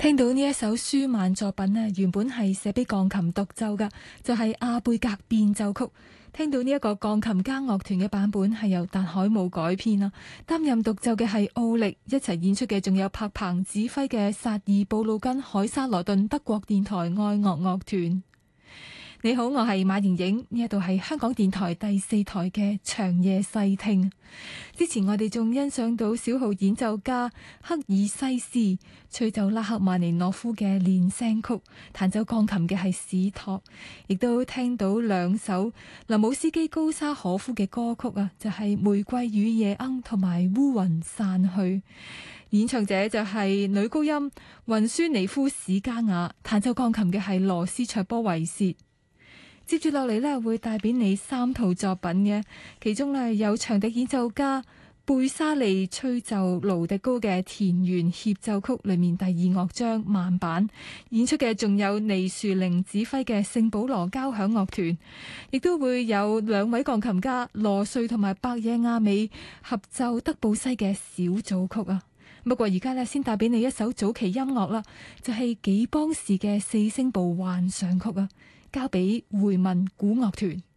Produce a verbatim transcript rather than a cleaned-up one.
聽到呢一首舒曼作品呢，原本係寫俾鋼琴獨奏噶，就係、是、阿貝格變奏曲。聽到呢一個鋼琴家樂團嘅版本係由達海姆改編啦，擔任獨奏嘅係奧力，一齊演出嘅仲有柏彭指揮嘅薩爾布魯根海沙羅頓德國電台愛樂樂團。你好，我係馬瑩瑩，呢一度係香港電台第四台嘅長夜細聽。之前我哋仲欣賞到小號演奏家克爾西斯吹奏拉赫曼尼諾夫嘅練聲曲，彈奏鋼琴嘅係史托，亦都聽到兩首林姆斯基高沙可夫嘅歌曲啊，就係、是《玫瑰與夜鶯》同埋《烏雲散去》。演唱者就係女高音雲舒尼夫史加雅，彈奏鋼琴嘅係羅斯卓波維切。接住落嚟呢，會帶俾你三套作品嘅，其中呢，有長笛演奏家貝沙利吹奏盧迪高嘅田園協奏曲裏面第二樂章慢板，演出嘅仲有尼樹寧指揮嘅聖保羅交響樂團，亦都會有兩位鋼琴家羅瑞同埋白野亞美合奏德布西嘅小組曲啊。不過而家呢，先帶俾你一首早期音樂啦，就係紀邦士嘅四聲部幻想曲啊。交俾回民古樂團。